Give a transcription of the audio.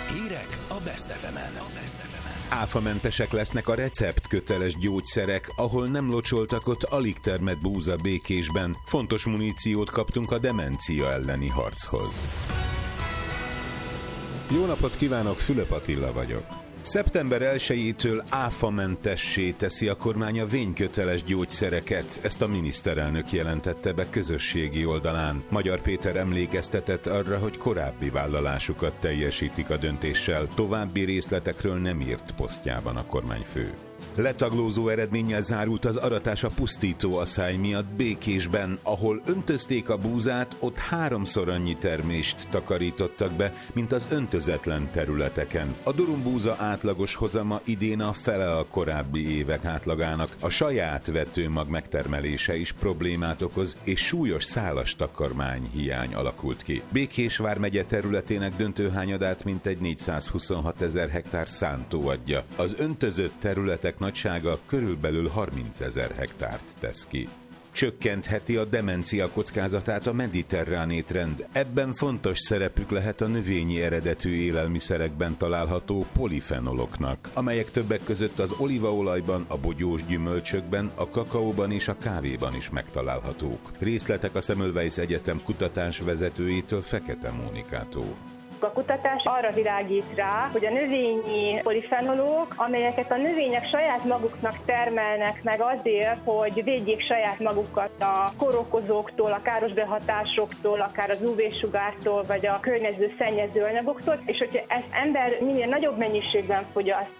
Hírek a Best FM-en. Áfamentesek lesznek a receptköteles gyógyszerek, ahol nem locsoltak, ott alig termett búza Békésben. Fontos muníciót kaptunk a demencia elleni harchoz. Jó napot kívánok, Fülöp Attila vagyok. Szeptember 1-től áfamentessé teszi a kormány a vényköteles gyógyszereket, ezt a miniszterelnök jelentette be közösségi oldalán. Magyar Péter emlékeztetett arra, hogy korábbi vállalásukat teljesítik a döntéssel, további részletekről nem írt posztjában a kormányfő. Letaglózó eredménnyel zárult az aratás a pusztító aszály miatt Békésben, ahol öntözték a búzát, ott 3-szor annyi termést takarítottak be, mint az öntözetlen területeken. A durumbúza átlagos hozama idén a fele a korábbi évek átlagának. A saját vetőmag megtermelése is problémát okoz, és súlyos szálas takarmány hiány alakult ki. Békés vármegye területének döntő hányadát mintegy 426 000 hektár szántó adja. Az öntözött területek nagysága körülbelül 30 000 hektárt tesz ki. Csökkentheti a demencia kockázatát a mediterrán étrend. Ebben fontos szerepük lehet a növényi eredetű élelmiszerekben található polifenoloknak, amelyek többek között az olívaolajban, a bogyós gyümölcsökben, a kakaóban és a kávéban is megtalálhatók. Részletek a Semmelweis Egyetem kutatásvezetőjétől, Fekete Mónikától. A kutatás arra világít rá, hogy a növényi polifenolok, amelyeket a növények saját maguknak termelnek meg azért, hogy védjék saját magukat a kórokozóktól, a káros behatásoktól, akár az UV-sugártól, vagy a környező szennyező anyagoktól, és hogyha ezt ember minél nagyobb mennyiségben fogyaszt,